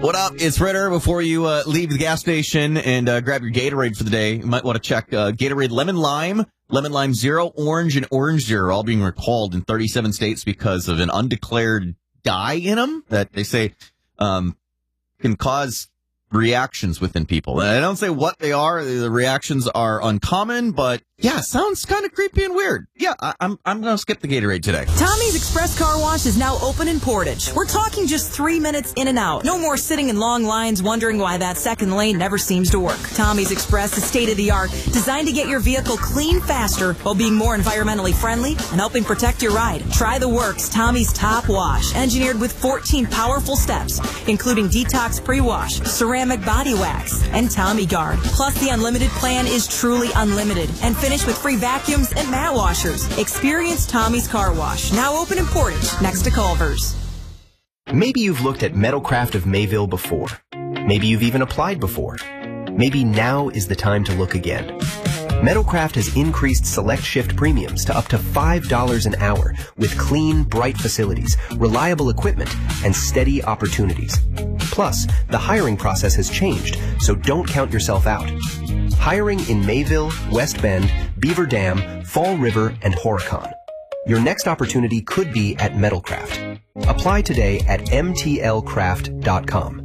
What up? It's Ritter. Before you leave the gas station and grab your Gatorade for the day, you might want to check Gatorade Lemon Lime Zero, Orange, and Orange Zero, all being recalled in 37 states because of an undeclared dye in them that they say can cause reactions within people. And I don't say what they are. The reactions are uncommon, but yeah, sounds kind of creepy and weird. Yeah, I'm going to skip the Gatorade today. Tommy's Express Car Wash is now open in Portage. We're talking just 3 minutes in and out. No more sitting in long lines wondering why that second lane never seems to work. Tommy's Express is state-of-the-art, designed to get your vehicle clean faster while being more environmentally friendly and helping protect your ride. Try the works Tommy's Top Wash, engineered with 14 powerful steps, including detox pre-wash, ceramic body wax, and Tommy Guard. Plus, the unlimited plan is truly unlimited and finished with free vacuums and mat washers. Experience Tommy's Car Wash, now open in Portage, next to Culver's. Maybe you've looked at Metalcraft of Mayville before. Maybe you've even applied before. Maybe now is the time to look again. Metalcraft has increased select shift premiums to up to $5 an hour with clean, bright facilities, reliable equipment, and steady opportunities. Plus, the hiring process has changed, so don't count yourself out. Hiring in Mayville, West Bend, Beaver Dam, Fall River, and Horicon. Your next opportunity could be at Metalcraft. Apply today at mtlcraft.com.